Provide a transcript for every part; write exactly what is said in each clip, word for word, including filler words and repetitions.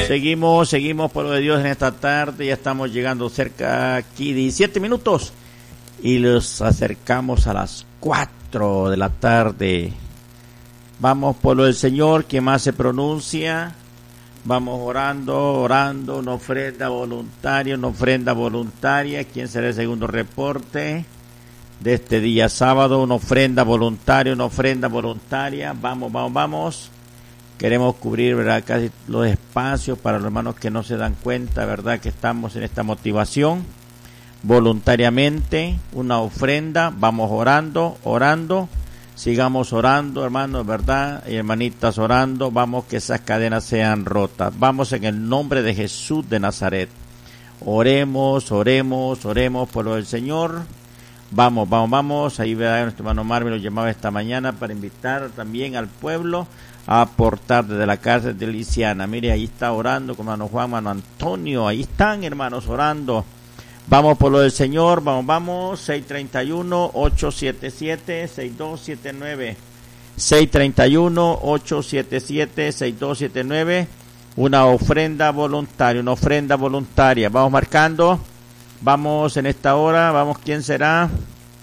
Seguimos, seguimos, pueblo de Dios, en esta tarde. Ya estamos llegando cerca aquí diecisiete minutos y los acercamos a las cuatro de la tarde. Vamos, pueblo del Señor, quien más se pronuncia. Vamos orando, orando, una ofrenda voluntaria, una ofrenda voluntaria. ¿Quién será el segundo reporte de este día sábado? Una ofrenda voluntaria, una ofrenda voluntaria. Vamos, vamos, vamos. Queremos cubrir, ¿verdad?, casi los espacios para los hermanos que no se dan cuenta, ¿verdad?, que estamos en esta motivación. Voluntariamente, una ofrenda. Vamos orando, orando. Sigamos orando, hermanos, ¿verdad? Y hermanitas orando. Vamos, que esas cadenas sean rotas. Vamos en el nombre de Jesús de Nazaret. Oremos, oremos, oremos por lo del Señor. Vamos, vamos, vamos. Ahí, ¿verdad?, nuestro hermano Marvin lo llamaba esta mañana para invitar también al pueblo a aportar desde la cárcel de Lisiana. Mire, ahí está orando con hermano Juan, hermano Antonio. Ahí están, hermanos, orando. Vamos por lo del Señor, vamos, vamos, seis treinta y uno, ocho siete siete, seis dos siete nueve, seis treinta y uno, ocho siete siete, seis dos siete nueve, una ofrenda voluntaria, una ofrenda voluntaria, vamos marcando, vamos en esta hora, vamos, ¿quién será?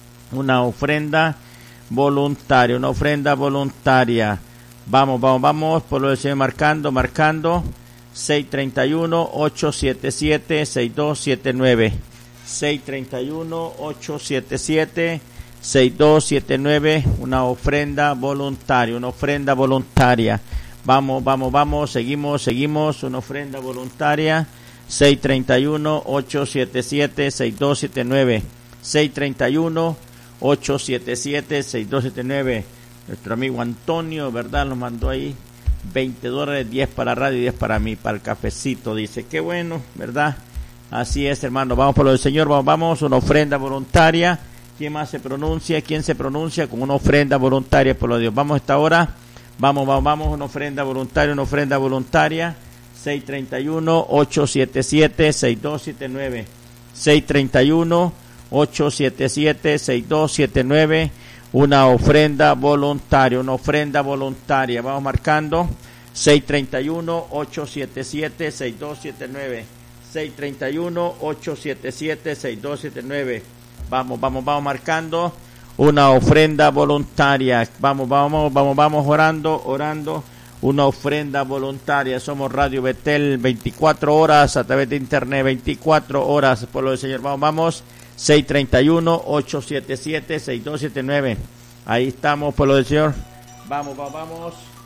Una ofrenda voluntaria, una ofrenda voluntaria, vamos, vamos, vamos, por lo del Señor, marcando, marcando, seis treinta y uno, ocho siete siete, seis dos siete nueve, seis treinta y uno, ocho siete siete, seis dos siete nueve, una ofrenda voluntaria, una ofrenda voluntaria. Vamos, vamos, vamos, seguimos, seguimos, una ofrenda voluntaria, seis treinta y uno, ocho siete siete, seis dos siete nueve, seis treinta y uno, ocho siete siete, seis dos siete nueve. Nuestro amigo Antonio, ¿verdad?, nos mandó ahí veinte dólares, diez para la radio y diez para mí, para el cafecito, dice. Qué bueno, ¿verdad? Así es, hermano. Vamos por lo del Señor, vamos, vamos, una ofrenda voluntaria. ¿Quién más se pronuncia? ¿Quién se pronuncia con una ofrenda voluntaria por lo de Dios? Vamos a esta hora. Vamos, vamos, vamos, una ofrenda voluntaria, una ofrenda voluntaria. seis treinta y uno, ocho siete siete, seis dos siete nueve. seis treinta y uno, ocho siete siete, seis dos siete nueve. Una ofrenda voluntaria, una ofrenda voluntaria. Vamos marcando. seis treinta y uno, ocho siete siete, seis dos siete nueve. seis treinta y uno, ocho siete siete, seis dos siete nueve. Vamos, vamos, vamos marcando. Una ofrenda voluntaria. Vamos, vamos, vamos, vamos orando, orando. Una ofrenda voluntaria. Somos Radio Betel, veinticuatro horas a través de internet, veinticuatro horas por lo del Señor. Vamos, vamos. seis treinta y uno, ocho siete siete, seis dos siete nueve. Ahí estamos por lo del Señor. Vamos, vamos, vamos.